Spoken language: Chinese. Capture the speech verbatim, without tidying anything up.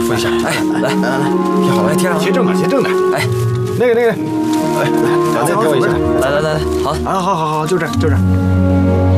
扶一下。 哎，来来来， 贴好了， 来贴上， 贴正的，贴正的。 哎， 那个那个，来来，再贴我一下。 来来来来，好。 啊，好好好，就这就这。